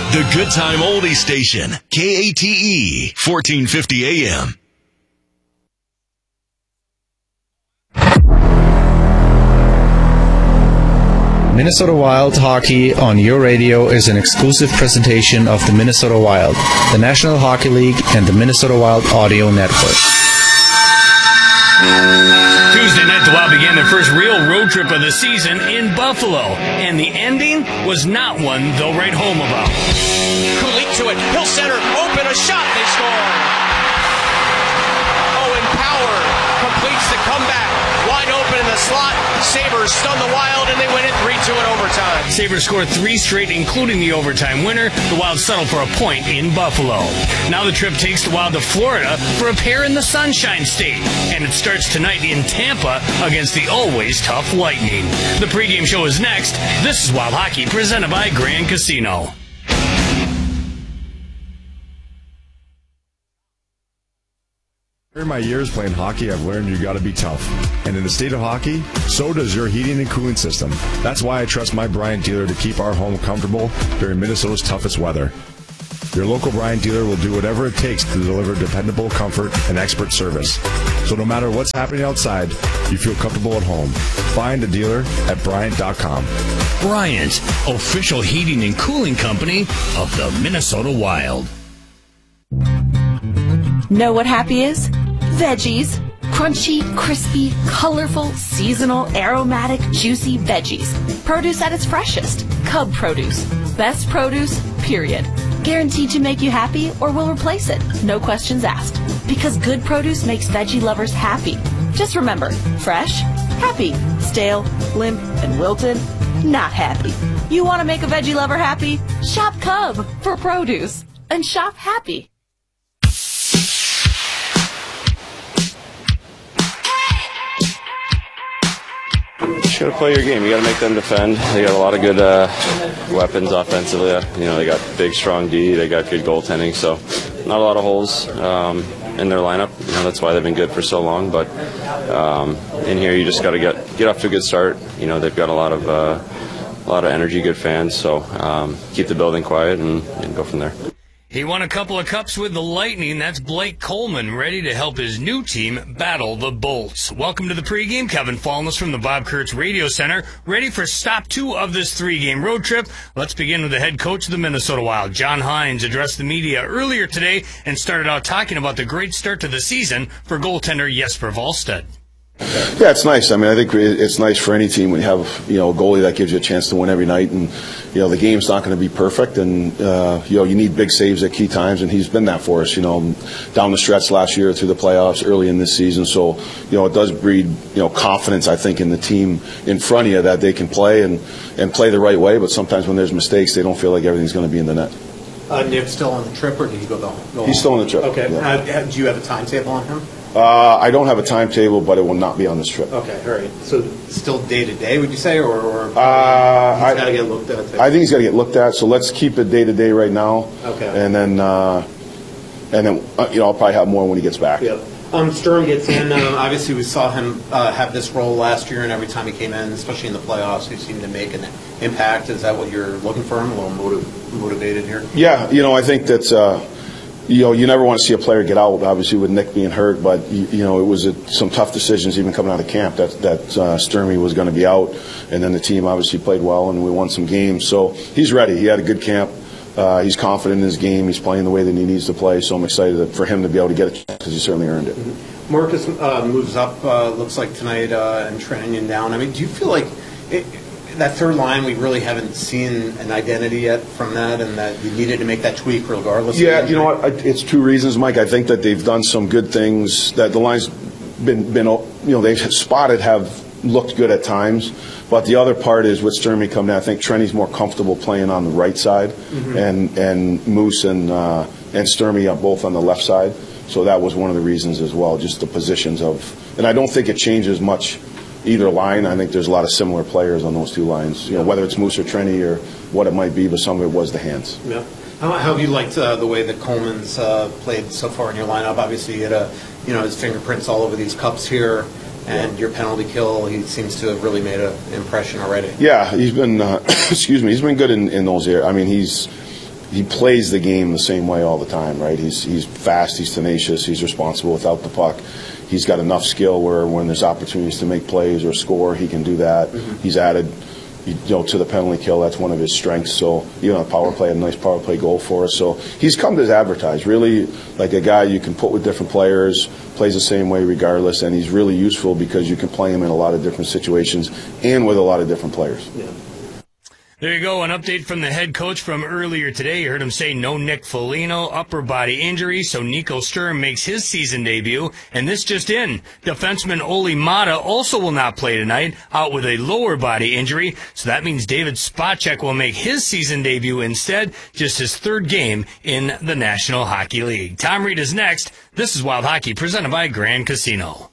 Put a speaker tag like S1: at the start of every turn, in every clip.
S1: The Good Time Oldie Station, KATE, 1450 AM.
S2: Minnesota Wild Hockey on your radio is an exclusive presentation of the Minnesota Wild, the National Hockey League, and the Minnesota Wild Audio Network.
S3: Tuesday night, the Wild began their first real road trip of the season in Buffalo, and the ending was not one they'll write home about.
S4: Kulich to it, he'll center, open, a shot, they score. Owen Power completes the comeback, wide open in the slot. Sabres stun the Wild, and they win it 3-2 in overtime.
S3: Sabres scored 3 straight, including the overtime winner. The Wild settled for a point in Buffalo. Now the trip takes the Wild to Florida for a pair in the Sunshine State, and it starts tonight in Tampa against the always tough Lightning. The pregame show is next. This is Wild Hockey, presented by Grand Casino.
S5: During my years playing hockey, I've learned you got to be tough. And in the state of hockey, so does your heating and cooling system. That's why I trust my Bryant dealer to keep our home comfortable during Minnesota's toughest weather. Your local Bryant dealer will do whatever it takes to deliver dependable comfort and expert service. So no matter what's happening outside, you feel comfortable at home. Find a dealer at Bryant.com.
S3: Bryant, official heating and cooling company of the Minnesota Wild.
S6: Know what happy is? Veggies. Crunchy, crispy, colorful, seasonal, aromatic, juicy veggies. Produce at its freshest. Cub produce. Best produce, period. Guaranteed to make you happy or will replace it. No questions asked. Because good produce makes veggie lovers happy. Just remember, fresh, happy. Stale, limp, and wilted, not happy. You want to make a veggie lover happy? Shop Cub for produce. And shop happy.
S7: You got to play your game. You got to make them defend. They got a lot of good weapons offensively. They got big, strong D. They got good goaltending. So not a lot of holes in their lineup. That's why they've been good for so long. But in here, you just got to get off to a good start. They've got a lot of energy, good fans. So keep the building quiet and go from there.
S3: He won a couple of cups with the Lightning. That's Blake Coleman, ready to help his new team battle the Bolts. Welcome to the pregame. Kevin Fallness from the Bob Kurtz Radio Center, ready for stop 2 of this 3-game road trip. Let's begin with the head coach of the Minnesota Wild. John Hynes addressed the media earlier today and started out talking about the great start to the season for goaltender Jesper Wallstedt.
S8: Yeah, it's nice. I think it's nice for any team when you have a goalie that gives you a chance to win every night, and the game's not going to be perfect, and you need big saves at key times, and he's been that for us. Down the stretch last year through the playoffs, early in this season. So it does breed confidence, I think, in the team in front of you that they can play and play the right way. But sometimes when there's mistakes, they don't feel like everything's going to be in the net.
S9: Nick's still on the trip, or did he go home?
S8: He's still on the trip.
S9: Okay.
S8: Yeah.
S9: Do you have a timetable on him?
S8: I don't have a timetable, but it will not be on this trip.
S9: Okay, all right. So still day-to-day, would you say, or he's got to get looked at?
S8: I think he's got to get looked at, so let's keep it day-to-day right now.
S9: Okay.
S8: And then I'll probably have more when he gets back.
S9: Yep. Sturm gets in. Obviously, we saw him have this role last year, and every time he came in, especially in the playoffs, he seemed to make an impact. Is that what you're looking for him, a little motivated here?
S8: Yeah, I think that you never want to see a player get out, obviously, with Nick being hurt, but, it was some tough decisions even coming out of camp that Sturmy was going to be out, and then the team obviously played well, and we won some games. So he's ready. He had a good camp. He's confident in his game. He's playing the way that he needs to play, so I'm excited for him to be able to get a chance because he certainly earned it.
S9: Mm-hmm. Marcus moves up, looks like tonight, and Trenton down. Do you feel like that third line, we really haven't seen an identity yet from that, and that you needed to make that tweak regardless?
S8: Yeah, you know what? It's 2 reasons, Mike. I think that they've done some good things, that the line's been they've spotted have looked good at times. But the other part is with Sturmy coming in, I think Trenny's more comfortable playing on the right side, mm-hmm. and Moose and Sturmy are both on the left side. So that was one of the reasons as well, just the positions of. And I don't think it changes much either line. I think there's a lot of similar players on those 2 lines, whether it's Moose or Trenny or what it might be, but some of it was the hands.
S9: Yeah. How have you liked the way that Coleman's played so far in your lineup? Obviously, you had his fingerprints all over these cups here. And your penalty kill, he seems to have really made an impression already.
S8: Yeah, he's been, he's been good in those areas. he plays the game the same way all the time, right? He's fast, he's tenacious, he's responsible without the puck. He's got enough skill where when there's opportunities to make plays or score, he can do that. He's added, to the penalty kill. That's one of his strengths. So even on the power play, a nice power play goal for us. So he's come to advertise, really like a guy you can put with different players, plays the same way regardless, and he's really useful because you can play him in a lot of different situations and with a lot of different players. Yeah.
S3: There you go, an update from the head coach from earlier today. You heard him say no Nick Foligno, upper body injury, so Nico Sturm makes his season debut. And this just in, defenseman Olli Mata also will not play tonight, out with a lower body injury. So that means David Spacek will make his season debut instead, just his third game in the National Hockey League. Tom Reed is next. This is Wild Hockey, presented by Grand Casino.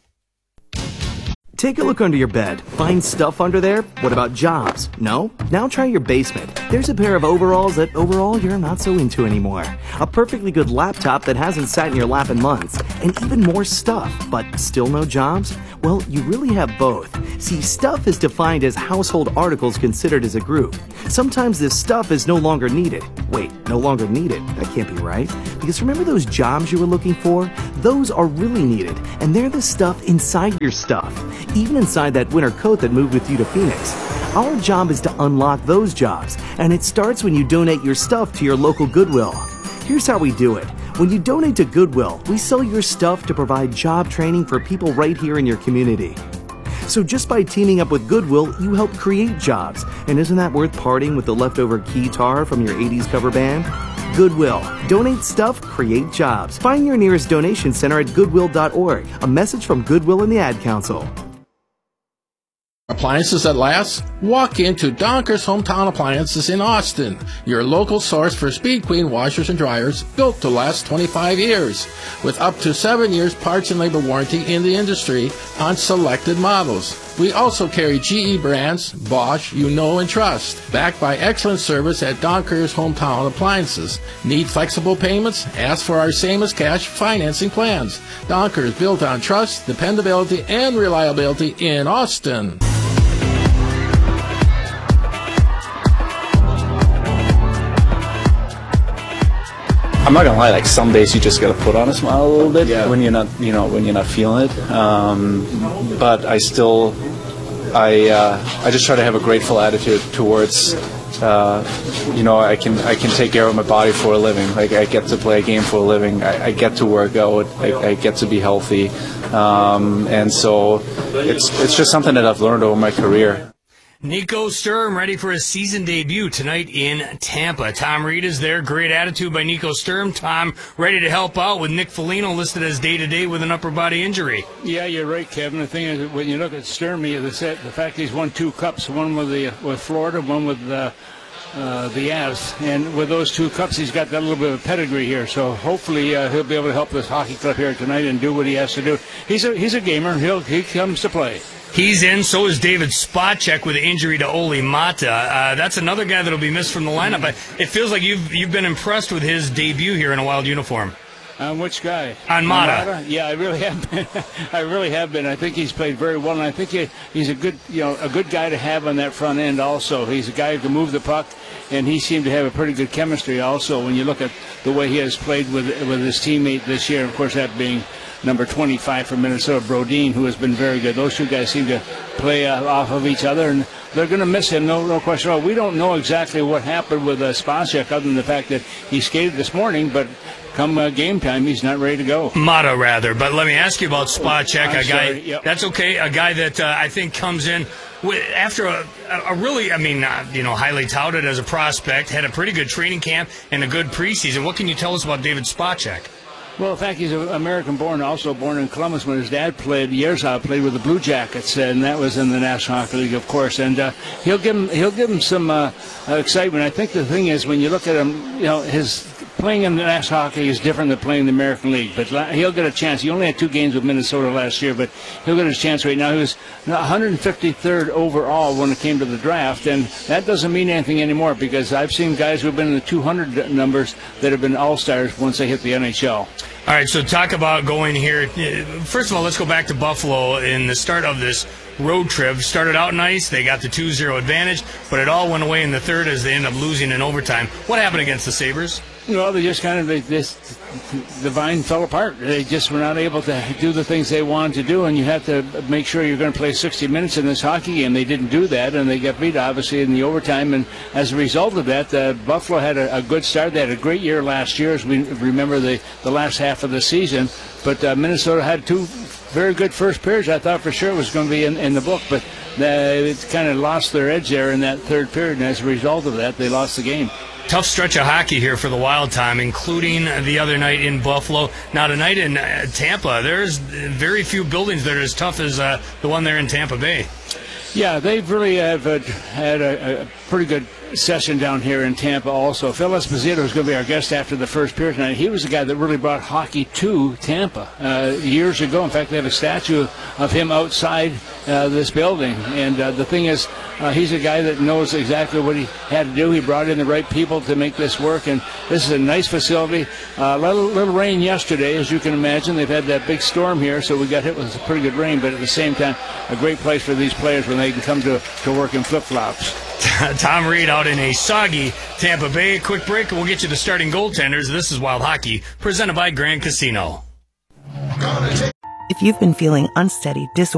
S10: Take a look under your bed. Find stuff under there? What about jobs? No? Now try your basement. There's a pair of overalls that overall you're not so into anymore. A perfectly good laptop that hasn't sat in your lap in months. And even more stuff, but still no jobs? Well, you really have both. See, stuff is defined as household articles considered as a group. Sometimes this stuff is no longer needed. Wait, no longer needed? That can't be right. Because remember those jobs you were looking for? Those are really needed, and they're the stuff inside your stuff. Even inside that winter coat that moved with you to Phoenix. Our job is to unlock those jobs, and it starts when you donate your stuff to your local Goodwill. Here's how we do it. When you donate to Goodwill, we sell your stuff to provide job training for people right here in your community. So just by teaming up with Goodwill, you help create jobs. And isn't that worth parting with the leftover guitar from your 80s cover band? Goodwill. Donate stuff, create jobs. Find your nearest donation center at goodwill.org. A message from Goodwill and the Ad Council.
S11: Appliances that last? Walk into Donker's Hometown Appliances in Austin, your local source for Speed Queen washers and dryers built to last 25 years, with up to 7 years parts and labor warranty in the industry on selected models. We also carry GE brands, Bosch, you know and trust, backed by excellent service at Donker's Hometown Appliances. Need flexible payments? Ask for our same-as-cash financing plans. Donker's, built on trust, dependability, and reliability in Austin.
S2: I'm not gonna lie, like some days you just gotta put on a smile a little bit when you're not, when you're not feeling it. But I just try to have a grateful attitude towards, I can take care of my body for a living. Like I get to play a game for a living. I get to work out. I get to be healthy, and so it's just something that I've learned over my career.
S3: Nico Sturm ready for his season debut tonight in Tampa. Tom Reed is there. Great attitude by Nico Sturm. Tom ready to help out with Nick Foligno listed as day-to-day with an upper body injury.
S12: Yeah, you're right, Kevin. The thing is, when you look at Sturm, the fact he's won 2 cups, one with Florida, one with the Avs, and with those 2 cups, he's got that little bit of pedigree here. So hopefully he'll be able to help this hockey club here tonight and do what he has to do. He's a gamer. He comes to play.
S3: He's in. So is David Spacek with an injury to Olli Mata. That's another guy that'll be missed from the lineup. But it feels like you've been impressed with his debut here in a Wild uniform.
S12: Which guy?
S3: On Mata.
S12: Yeah, I really have been. I really have been. I think he's played very well, and I think he's a good guy to have on that front end. Also, he's a guy who can move the puck, and he seemed to have a pretty good chemistry. Also, when you look at the way he has played with his teammate this year, of course, that being number 25 for Minnesota, Brodin, who has been very good. Those 2 guys seem to play off of each other, and they're going to miss him, no question at all. We don't know exactly what happened with Spacek, other than the fact that he skated this morning, but come game time, he's not ready to go.
S3: Mata, rather. But let me ask you about Spacek, That's okay, a guy that I think comes in after a really, highly touted as a prospect, had a pretty good training camp and a good preseason. What can you tell us about David Spacek?
S12: Well, in fact, he's American-born, also born in Columbus. When his dad played with the Blue Jackets, and that was in the National Hockey League, of course. And he'll give him some excitement. I think the thing is, when you look at him, his playing in the National Hockey is different than playing in the American League. But he'll get a chance. He only had 2 games with Minnesota last year, but he'll get his chance right now. He was 153rd overall when it came to the draft, and that doesn't mean anything anymore, because I've seen guys who have been in the 200 numbers that have been all-stars once they hit the NHL.
S3: All right, so talk about going here. First of all, let's go back to Buffalo in the start of this road trip. Started out nice. They got the 2-0 advantage, but it all went away in the third as they ended up losing in overtime. What happened against the Sabres?
S12: Well, they just the vine fell apart. They just were not able to do the things they wanted to do, and you have to make sure you're going to play 60 minutes in this hockey game. They didn't do that, and they got beat, obviously, in the overtime. And as a result of that, Buffalo had a good start. They had a great year last year, as we remember the last half of the season. But Minnesota had two very good first periods. I thought for sure it was going to be in the book, but it kind of lost their edge there in that third period, and as a result of that, they lost the game.
S3: Tough stretch of hockey here for the Wild time, including the other night in Buffalo. Now tonight in Tampa, there's very few buildings that are as tough as the one there in Tampa Bay.
S12: Yeah, they've really had a pretty good session down here in Tampa also. Phil Esposito is going to be our guest after the first period tonight. He was the guy that really brought hockey to Tampa years ago. In fact, they have a statue of him outside this building. And the thing is, he's a guy that knows exactly what he had to do. He brought in the right people to make this work. And this is a nice facility. Little rain yesterday, as you can imagine. They've had that big storm here, so we got hit with pretty good rain. But at the same time, a great place for these players when they can come to work in flip-flops.
S3: Tom Reed out in a soggy Tampa Bay. Quick break, and we'll get you the starting goaltenders. This is Wild Hockey, presented by Grand Casino.
S13: If you've been feeling unsteady, disorganized,